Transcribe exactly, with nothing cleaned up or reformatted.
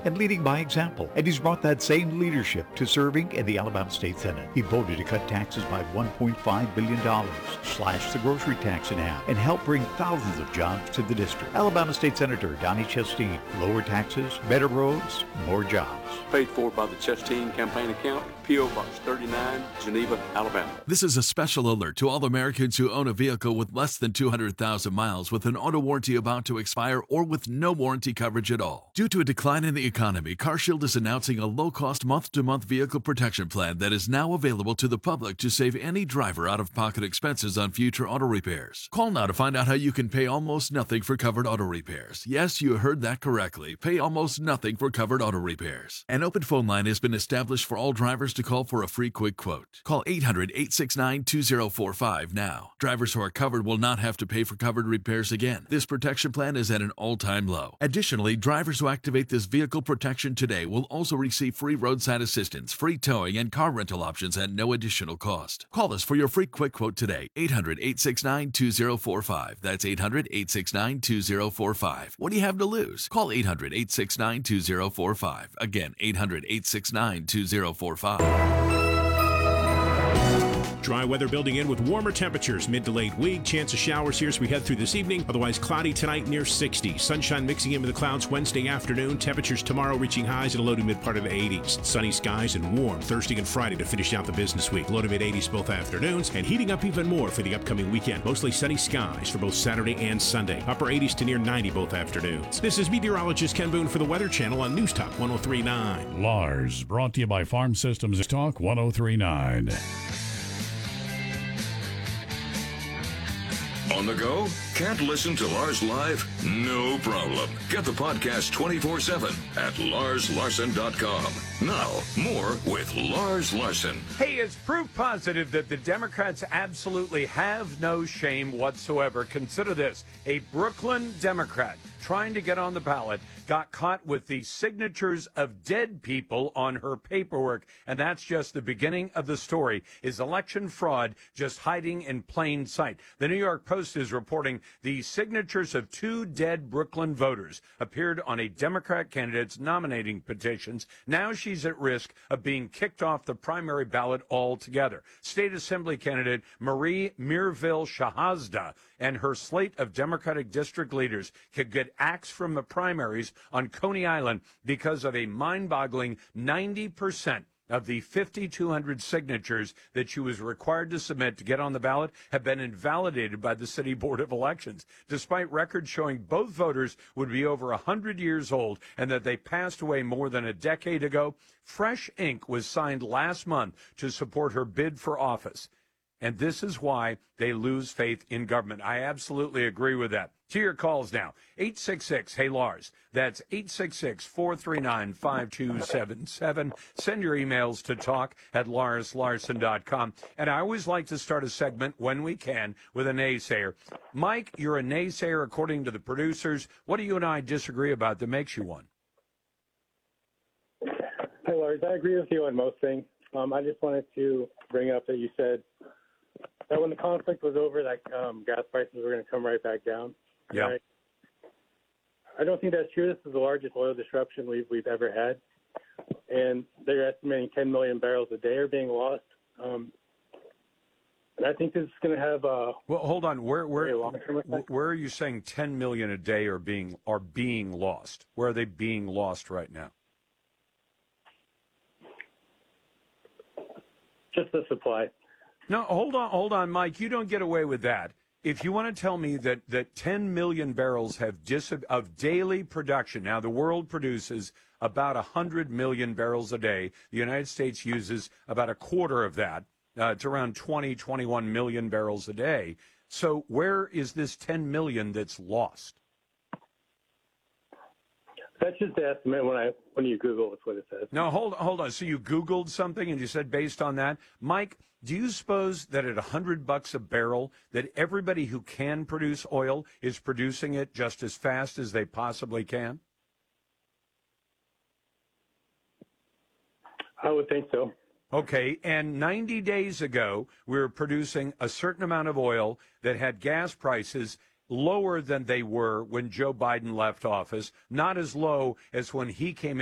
and leading by example. And he's brought that same leadership to serving in the Alabama State Senate. He voted to cut taxes by one point five billion dollars, slash the grocery tax in half, and help bring thousands of jobs to the district. Alabama State Senator Donnie Chasteen. Lower taxes, better roads, more jobs. Paid for by the Chasteen campaign account, P O. Box thirty-nine, Geneva, Alabama. This is a special alert to all Americans who own a vehicle with less than two hundred thousand miles with an auto warranty about to expire or with no warranty coverage at all. Due to a decline in the economy, CarShield is announcing a low-cost month-to-month vehicle protection plan that is now available to the public to save any driver out-of-pocket expenses on future auto repairs. Call now to find out how you can pay almost nothing for covered auto repairs. Yes, you heard that correctly. Pay almost nothing for covered auto repairs. An open phone line has been established for all drivers to call for a free quick quote. Call eight hundred, eight six nine, two zero four five now. Drivers who are covered will not have to pay for covered repairs again. This protection plan is at an all-time low. Additionally, drivers who activate this vehicle protection today will also receive free roadside assistance, free towing, and car rental options at no additional cost. Call us for your free quick quote today. eight hundred, eight six nine, two zero four five. That's eight hundred, eight six nine, two zero four five. What do you have to lose? Call eight hundred, eight six nine, two zero four five. Again, eight hundred, eight six nine, two zero four five. Dry weather building in with warmer temperatures mid to late week. Chance of showers here as we head through this evening. Otherwise cloudy tonight near sixty. Sunshine mixing in with the clouds Wednesday afternoon. Temperatures tomorrow reaching highs in the low to mid part of the eighties. Sunny skies and warm Thursday and Friday to finish out the business week. Low to mid eighties both afternoons and heating up even more for the upcoming weekend. Mostly sunny skies for both Saturday and Sunday. Upper eighties to near ninety both afternoons. This is meteorologist Ken Boone for the Weather Channel on News Talk one oh three point nine. Lars, brought to you by Farm Systems Talk one oh three point nine. On the go? Can't listen to Lars live? No problem. Get the podcast twenty-four seven at lars larson dot com. Now, more with Lars Larson. Hey, it's proof positive that the Democrats absolutely have no shame whatsoever. Consider this. A Brooklyn Democrat trying to get on the ballot got caught with the signatures of dead people on her paperwork. And that's just the beginning of the story. Is election fraud just hiding in plain sight? The New York Post is reporting the signatures of two dead Brooklyn voters appeared on a Democrat candidate's nominating petitions. Now she's at risk of being kicked off the primary ballot altogether. State Assembly candidate Marie Mirville Shahazda and her slate of Democratic district leaders could get axed from the primaries on Coney Island because of a mind-boggling ninety percent of the five thousand two hundred signatures that she was required to submit to get on the ballot have been invalidated by the City Board of Elections, despite records showing both voters would be over one hundred years old and that they passed away more than a decade ago. Fresh ink was signed last month to support her bid for office. And this is why they lose faith in government. I absolutely agree with that. To your calls now. eight six six, hey Lars. That's eight six six, four three nine, five two seven seven. Send your emails to talk at lars larson dot com. And I always like to start a segment when we can with a naysayer. Mike, you're a naysayer according to the producers. What do you and I disagree about that makes you one? Hi, Lars. I agree with you on most things. Um, I just wanted to bring up that you said that when the conflict was over, that um, gas prices were going to come right back down. Yeah. Right? I don't think that's true. This is the largest oil disruption we've we've ever had, and they're estimating ten million barrels a day are being lost. Um, and I think this is going to have a well. Hold on. Where where long-term effect. where are you saying ten million a day are being are being lost? Where are they being lost right now? Just the supply. No, hold on, hold on, Mike. You don't get away with that. If you want to tell me that, that ten million barrels have dis- of daily production, now the world produces about one hundred million barrels a day. The United States uses about a quarter of that. Uh, it's around twenty, twenty-one million barrels a day. So where is this ten million that's lost? That's just the estimate when I when you Google it's what it says. No, hold hold on. So you Googled something and you said based on that, Mike. Do you suppose that at a hundred bucks a barrel, that everybody who can produce oil is producing it just as fast as they possibly can? I would think so. Okay, and ninety days ago, we were producing a certain amount of oil that had gas prices lower than they were when Joe Biden left office, not as low as when he came in.